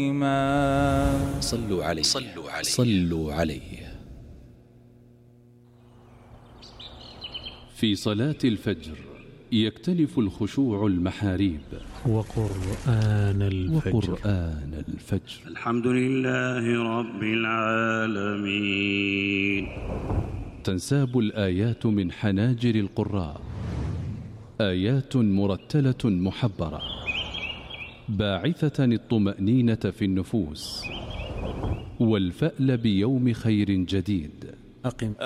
صلوا عليه صلوا عليه. في صلاة الفجر يكتنف الخشوع المحاريب وقرآن الفجر. الحمد لله رب العالمين. تنساب الآيات من حناجر القراء، آيات مرتلة محبرة باعثة الطمأنينة في النفوس والفأل بيوم خير جديد.